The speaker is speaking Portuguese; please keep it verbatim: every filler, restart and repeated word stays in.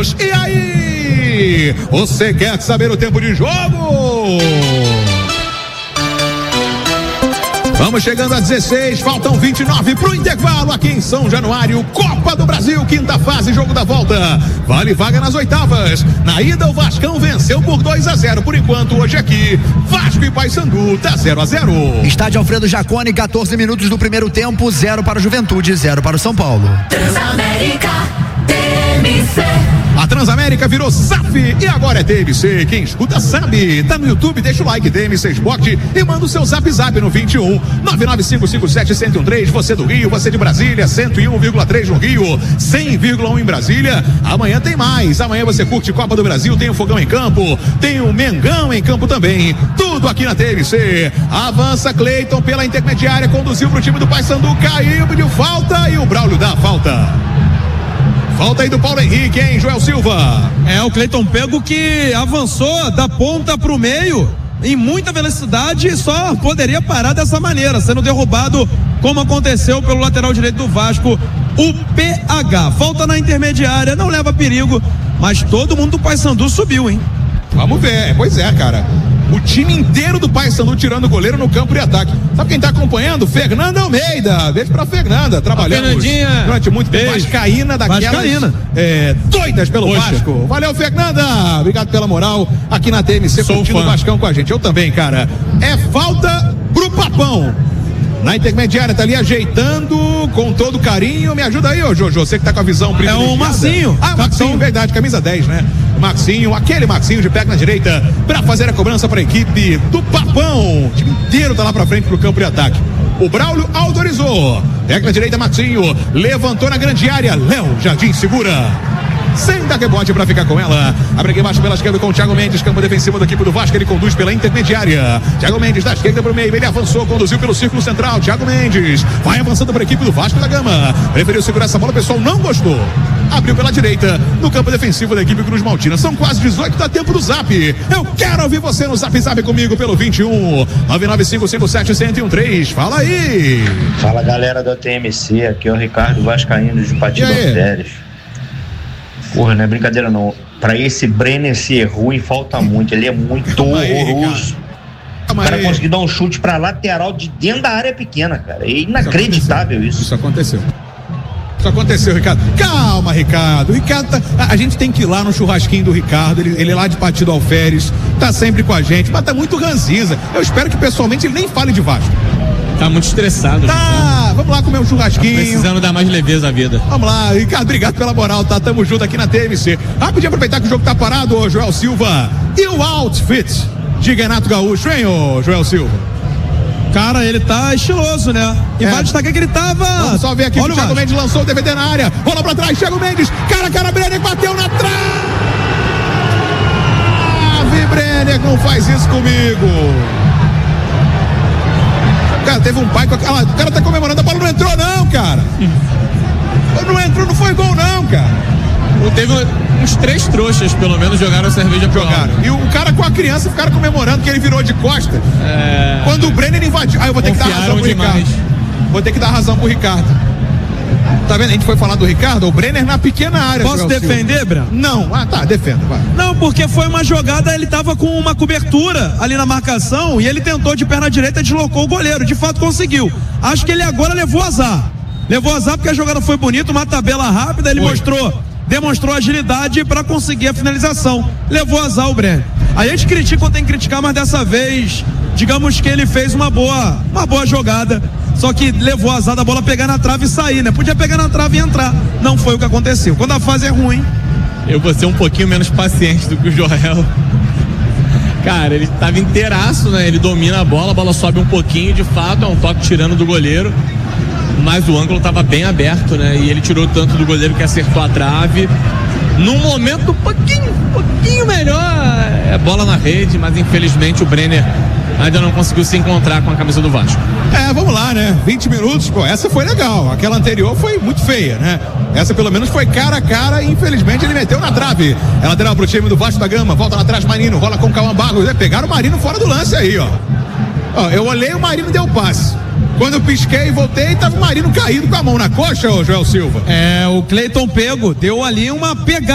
minutos. E aí? Você quer saber o tempo de jogo? Vamos chegando a dezesseis, faltam vinte e nove pro intervalo aqui em São Januário. Copa do Brasil, quinta fase, jogo da volta. Vale vaga nas oitavas. Na ida, o Vascão venceu por dois a zero. Por enquanto, hoje aqui, Vasco e Paysandu tá zero a zero. Estádio Alfredo Jaconi, quatorze minutos do primeiro tempo, zero para o Juventude, zero para o São Paulo. Transamérica, T M C. A Transamérica virou S A F e agora é T M C. Quem escuta sabe. Tá no YouTube, deixa o like, T M C Esporte, e manda o seu zap zap no vinte e um, nove nove cinco cinco sete, um zero um três. Você do Rio, você de Brasília, cento e um vírgula três no Rio, cem vírgula um em Brasília. Amanhã tem mais. Amanhã você curte Copa do Brasil, tem o Fogão em Campo, tem o Mengão em Campo também. Tudo aqui na T M C. Avança Cleiton pela intermediária, conduziu pro time do Paysandu, caiu, pediu falta e o Braulio dá a falta. Falta aí do Paulo Henrique, hein, Joel Silva? É, o Cleiton Pego que avançou da ponta pro meio em muita velocidade e só poderia parar dessa maneira, sendo derrubado como aconteceu pelo lateral direito do Vasco, o P H. Falta na intermediária, não leva perigo, mas todo mundo do Paysandu subiu, hein? Vamos ver, pois é, cara. O time inteiro do Paysandu tirando o goleiro no campo de ataque. Sabe quem tá acompanhando? Fernanda Almeida. Beijo pra Fernanda. Trabalhamos durante muito tempo. Vascaína daquelas Vascaína. É, doidas pelo Poxa. Vasco. Valeu, Fernanda. Obrigado pela moral aqui na T M C, Sou curtindo o Vascão com a gente. Eu também, cara. É falta pro Papão. Na intermediária, tá ali ajeitando com todo carinho. Me ajuda aí, ô Jojo, você que tá com a visão privilegiada. É o Marcinho. Ah, Marcinho, verdade, camisa dez, né? Maxinho, aquele Maxinho de pé na direita pra fazer a cobrança para a equipe do Papão. O time inteiro tá lá pra frente pro campo de ataque. O Braulio autorizou. Pega na direita, Maxinho. Levantou na grande área. Léo Jardim segura. Sem dar rebote pra ficar com ela. Abre aqui embaixo pela esquerda com o Thiago Mendes, campo defensivo da equipe do Vasco. Ele conduz pela intermediária. Thiago Mendes da esquerda pro meio. Ele avançou, conduziu pelo círculo central. Thiago Mendes vai avançando para a equipe do Vasco da Gama. Preferiu segurar essa bola, o pessoal não gostou. Abriu pela direita no campo defensivo da equipe Cruz Maltina. São quase dezoito, dá tempo do zap. Eu quero ouvir você no zap zap comigo pelo vinte e um, nove nove cinco cinco sete, um zero um três. Fala aí. Fala, galera da T M C. Aqui é o Ricardo Vascaíno de Patido Alferes. Porra, não é brincadeira não. Pra esse Brenner ser ruim, falta muito. Ele é muito Calma horroroso. Aí, o cara conseguiu dar um chute pra lateral de dentro da área pequena, cara. É inacreditável isso. Isso aconteceu. Isso aconteceu, Ricardo. Calma, Ricardo. Ricardo tá, a, a gente tem que ir lá no churrasquinho do Ricardo. Ele, ele é lá de Patido Alferes. Tá sempre com a gente, mas tá muito ranzinza. Eu espero que pessoalmente ele nem fale de Vasco. Tá muito estressado. Tá, vamos lá comer um churrasquinho. Tá precisando dar mais leveza à vida. Vamos lá, Ricardo, obrigado pela moral, tá? Tamo junto aqui na T M C. Rapidinho, aproveitar que o jogo tá parado, ô Joel Silva. E o outfit de Renato Gaúcho, hein, ô Joel Silva? Cara, ele tá estiloso, né? E é. Vai destacar que ele tava... Vamos só ver aqui que o Thiago Mendes lançou o D V D na área. Rola pra trás, Thiago Mendes. Cara, cara, Brenner bateu na trave. Brenner, não faz isso comigo. Cara, teve um pai com a... ah, o cara tá comemorando, a bola não entrou não, cara. Não entrou, não foi gol não, cara. Teve uns três trouxas, pelo menos, jogaram a cerveja pro Jogaram. E o cara com a criança ficaram comemorando que ele virou de costa. É... Quando o Brenner invadiu. Ah, eu vou ter Confiaram que dar razão pro demais. Ricardo. Vou ter que dar razão pro Ricardo. Tá vendo? A gente foi falar do Ricardo, o Brenner na pequena área. Posso defender, Bran? Não. Ah, tá, defenda, vai. Não, porque foi uma jogada, ele tava com uma cobertura ali na marcação e ele tentou de perna direita, deslocou o goleiro, de fato conseguiu. Acho que ele agora levou azar. Levou azar porque a jogada foi bonita, uma tabela rápida, ele foi. mostrou, demonstrou agilidade para conseguir a finalização. Levou azar o Brenner. A gente critica quando tem que criticar, mas dessa vez, digamos que ele fez uma boa, uma boa jogada. Só que levou azar da bola pegar na trave e sair, né? Podia pegar na trave e entrar. Não foi o que aconteceu. Quando a fase é ruim... Eu vou ser um pouquinho menos paciente do que o Joel. Cara, ele tava inteiraço, né? Ele domina a bola, a bola sobe um pouquinho, de fato, é um toque tirando do goleiro. Mas o ângulo tava bem aberto, né? E ele tirou tanto do goleiro que acertou a trave. Num momento um pouquinho, um pouquinho melhor, é bola na rede, mas infelizmente o Brenner ainda não conseguiu se encontrar com a camisa do Vasco. É, vamos lá, né? vinte minutos, pô, essa foi legal. Aquela anterior foi muito feia, né? Essa pelo menos foi cara a cara e infelizmente ele meteu na trave. É lateral pro time do Vasco da Gama, volta lá atrás Marino, rola com o Cauã Barros. Pegaram o Marino fora do lance aí, ó. Ó, eu olhei, o Marino deu passe. Quando eu pisquei e voltei, tava o Marino caído com a mão na coxa, ô Joel Silva. É, o Cleiton Pego deu ali uma pegada.